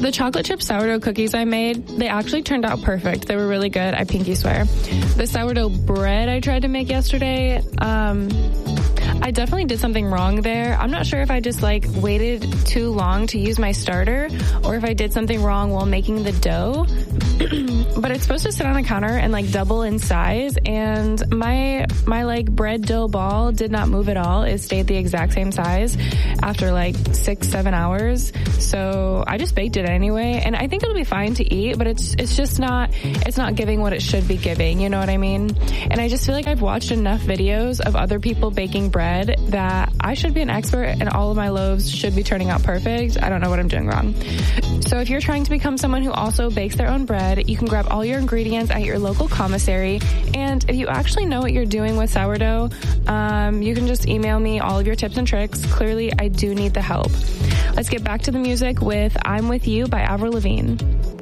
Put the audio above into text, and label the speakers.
Speaker 1: The chocolate chip sourdough cookies I made, they actually turned out perfect. They were really good, I pinky swear. The sourdough bread I tried to make yesterday, I definitely did something wrong there. I'm not sure if I just waited too long to use my starter or if I did something wrong while making the dough. But it's supposed to sit on a counter and double in size, and my bread dough ball did not move at all. It stayed the exact same size after 6-7 hours. So I just baked it anyway, and I think it'll be fine to eat, but it's just not giving what it should be giving, you know what I mean? And I just feel like I've watched enough videos of other people baking bread that I should be an expert and all of my loaves should be turning out perfect. I don't know what I'm doing wrong. So if you're trying to become someone who also bakes their own bread, you can grab all your ingredients at your local commissary. And if you actually know what you're doing with sourdough, you can just email me all of your tips and tricks. Clearly, I do need the help. Let's get back to the music with I'm With You by Avril Lavigne.